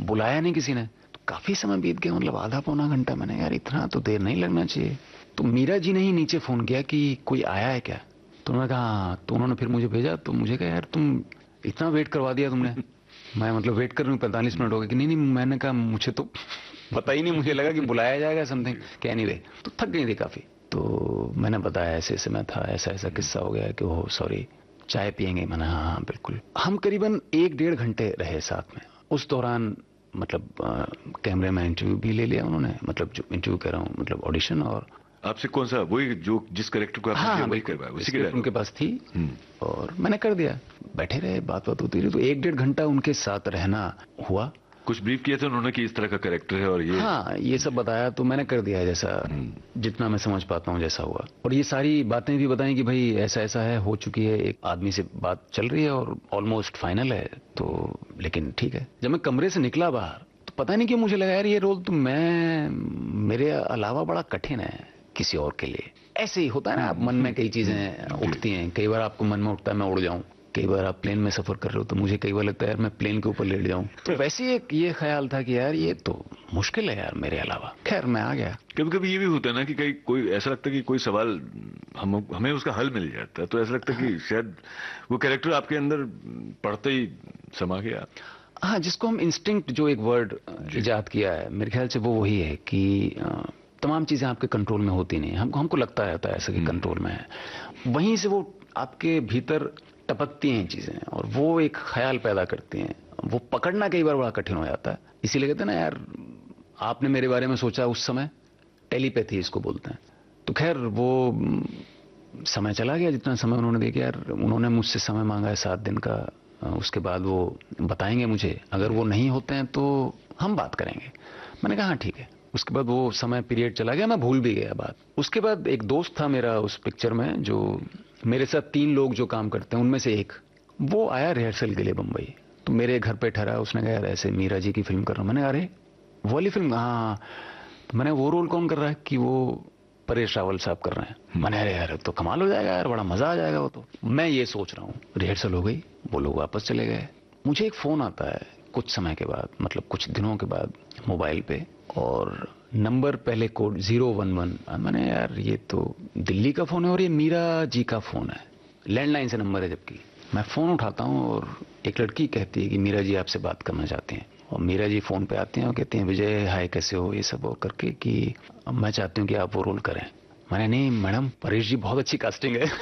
बुलाया नहीं किसी ने। तो काफी समय बीत गया, मतलब आधा पौना घंटा। मैंने यार इतना तो देर नहीं लगना चाहिए। तो मीरा जी ने ही नीचे फोन किया कि कोई आया है क्या। तो उन्होंने कहा हाँ। तो उन्होंने फिर मुझे भेजा। तो मुझे कहा यार तुम इतना वेट करवा दिया तुमने। मैं मतलब वेट कर रहा हूँ 45 मिनट हो गए कि नहीं नहीं। मैंने कहा मुझे तो पता ही नहीं, मुझे लगा कि बुलाया जाएगा समथिंग। कह नहीं रहे। तो थक गई थी काफी। तो मैंने बताया ऐसे ऐसे मैं था, ऐसा ऐसा किस्सा हो गया कि ओह सॉरी, चाय पियेंगे। मैंने हाँ हाँ बिल्कुल। हम करीबन 1-1.5 घंटे रहे साथ में। उस दौरान मतलब कैमरे में इंटरव्यू भी ले लिया उन्होंने, मतलब जो इंटरव्यू कह रहा हूँ मतलब ऑडिशन। और आपसे कौन सा, वही जो जिस कैरेक्टर को आपने हाँ किया हाँ वही बिल्कुल, करवाया, उसी के स्क्रिप्ट डायलॉग? उनके पास थी और मैंने कर दिया। बैठे रहे, बात बात होती रही। तो 1-1.5 घंटा उनके साथ रहना हुआ। कुछ ब्रीफ किया था उन्होंने कि इस तरह का कैरेक्टर है और ये? हाँ ये सब बताया तो मैंने कर दिया जैसा जितना मैं समझ पाता हूँ जैसा हुआ। और ये सारी बातें भी बताई कि भाई ऐसा ऐसा है, हो चुकी है, एक आदमी से बात चल रही है और ऑलमोस्ट फाइनल है। तो लेकिन ठीक है। जब मैं कमरे से निकला बाहर तो पता नहीं क्यों मुझे लगा यार ये रोल तो मेरे अलावा बड़ा कठिन है किसी और के लिए। ऐसे ही होता है ना, आप मन में कई चीजें उठती हैं। कई बार आपको मन में उठता है मैं उड़ जाऊं। कई बार आप प्लेन में सफर कर रहे हो तो मुझे कई बार लगता है यार मैं प्लेन के ऊपर लेट जाऊं। तो वैसे ही एक ये ख्याल था कि यार ये तो मुश्किल है यार मेरे अलावा। खैर मैं आ गया। कभी कभी ये भी होता है ना कि कहीं कोई ऐसा लगता है कि कोई सवाल हमें उसका हल मिल जाता है, तो ऐसा लगता है कि शायद वो कैरेक्टर आपके अंदर पढ़ते ही समा गया। हाँ, जिसको हम इंस्टिंक्ट, जो एक वर्ड इजाद किया है मेरे ख्याल से वो वही है कि तमाम चीजें आपके कंट्रोल में होती नहीं। हमको लगता है ऐसा कि कंट्रोल में है, वहीं से वो आपके भीतर टपकती हैं चीजें और वो एक ख्याल पैदा करती हैं। वो पकड़ना कई बार बड़ा कठिन हो जाता है। इसीलिए कहते हैं ना यार, आपने मेरे बारे में सोचा उस समय, टेलीपैथी इसको बोलते हैं। तो खैर वो समय चला गया, जितना समय उन्होंने दिया। यार उन्होंने मुझसे समय मांगा है 7 दिन का। उसके बाद वो बताएंगे मुझे, अगर वो नहीं होते हैं तो हम बात करेंगे। मैंने कहा हाँ ठीक है। उसके बाद वो समय पीरियड चला गया, मैं भूल भी गया बात। उसके बाद एक दोस्त था मेरा उस पिक्चर में, जो मेरे साथ 3 लोग जो काम करते हैं उनमें से एक, वो आया रिहर्सल के लिए बम्बई। तो मेरे घर पे ठहरा। उसने कहा यार ऐसे मीरा जी की फिल्म कर रहा हूँ। मैंने अरे वो वाली फिल्म, हाँ। तो मैंने वो रोल कौन कर रहा है कि वो परेश रावल साहब कर रहे हैं। मैंने अरे यार तो कमाल हो जाएगा यार, बड़ा मजा आ जाएगा वो तो। मैं ये सोच रहा हूँ, रिहर्सल हो गई, वो लोग वापस चले गए। मुझे एक फोन आता है कुछ समय के बाद, मतलब कुछ दिनों के बाद, मोबाइल पे, और नंबर पहले कोड 011। मैंने यार ये तो दिल्ली का फोन है और ये मीरा जी का फोन है, लैंडलाइन से नंबर है। जबकि मैं फोन उठाता हूँ और एक लड़की कहती है कि मीरा जी आपसे बात करना चाहती हैं। और मीरा जी फोन पे आते हैं और कहते हैं विजय हाय कैसे हो, ये सब और करके कि मैं चाहती हूँ कि आप वो रोल करें। मैंने नहीं मैडम, परेश जी बहुत अच्छी कास्टिंग है।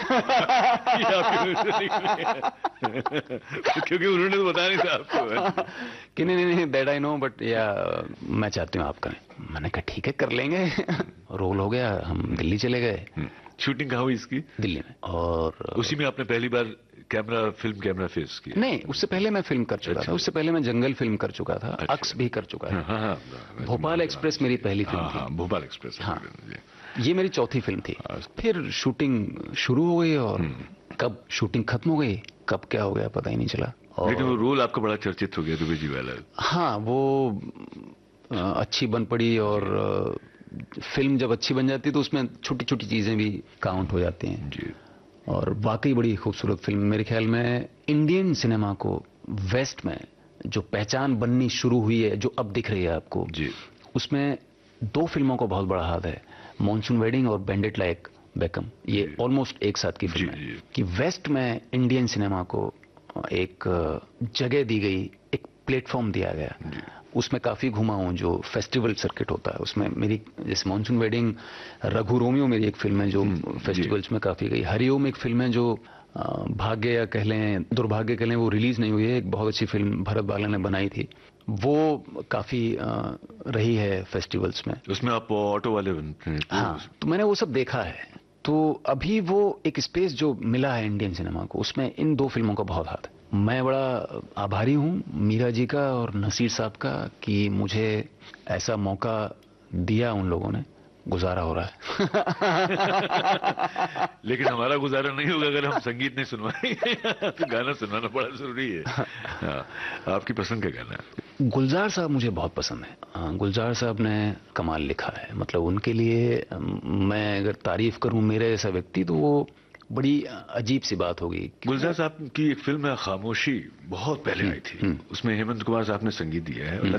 क्योंकि उन्होंने तो बताया नहीं था आपको कि नहीं नहीं दैट आई नो, बट या मैं चाहती हूँ आप करें। मैंने कहा ठीक है कर लेंगे। रोल हो गया, हम दिल्ली चले गए। शूटिंग कहाँ हुई इसकी? दिल्ली में। और उसी में आपने पहली बार फिल्म कैमरा फेस किया? नहीं, उससे पहले मैं फिल्म कर चुका था। उससे पहले मैं जंगल फिल्म कर चुका था। अक्स भी कर चुका था। भोपाल एक्सप्रेस मेरी पहली फिल्म थी। भोपाल एक्सप्रेस। हाँ, ये मेरी चौथी फिल्म थी। फिर शूटिंग शुरू हो गई और कब शूटिंग खत्म हो गई, कब क्या हो गया पता ही नहीं चला। लेकिन वो रोल आपका बड़ा चर्चित हो गया, दुबे जी वाला। हाँ, वो अच्छी बन पड़ी। और फिल्म जब अच्छी बन जाती है तो उसमें छोटी छोटी चीजें भी काउंट हो जाती हैं जी। और वाकई बड़ी खूबसूरत फिल्म। मेरे ख्याल में इंडियन सिनेमा को वेस्ट में जो पहचान बननी शुरू हुई है, जो अब दिख रही है आपको जी, उसमें 2 फिल्मों को बहुत बड़ा हाथ है, मॉनसून वेडिंग और बैंडिट लाइक बेकम। ये ऑलमोस्ट एक साथ की फिल्म है कि वेस्ट में इंडियन सिनेमा को एक जगह दी गई, एक प्लेटफॉर्म दिया गया। उसमें काफी घुमा हूं, जो फेस्टिवल सर्किट होता है उसमें मेरी, जैसे मॉनसून वेडिंग, रघु रोमियो मेरी एक फिल्म है जो फेस्टिवल्स में काफी गई। हरिओम एक फिल्म है जो भाग्य या कह लें दुर्भाग्य कह लें, वो रिलीज नहीं हुई है। एक बहुत अच्छी फिल्म भरत बाला ने बनाई थी, वो काफी रही है फेस्टिवल्स में। उसमें आप ऑटो वाले बनते हैं? हाँ, तो मैंने वो सब देखा है। तो अभी वो एक स्पेस जो मिला है इंडियन सिनेमा को, उसमें इन 2 फिल्मों का बहुत हाथ है। मैं बड़ा आभारी हूँ मीरा जी का और नसीर साहब का कि मुझे ऐसा मौका दिया उन लोगों ने। गुजारा हो रहा है। लेकिन हमारा गुजारा नहीं होगा अगर हम संगीत नहीं सुनवाएंगे। तो गाना सुनवाना बड़ा जरूरी है। आपकी पसंद का गाना है? गुलजार साहब मुझे बहुत पसंद है। गुलजार साहब ने कमाल लिखा है। मतलब उनके लिए मैं अगर तारीफ करूं मेरे जैसा व्यक्ति, तो वो बड़ी अजीब सी बात होगी। गुलजार साहब की एक फिल्म है खामोशी, बहुत पहले आई थी। उसमें हेमंत कुमार साहब ने संगीत दिया है।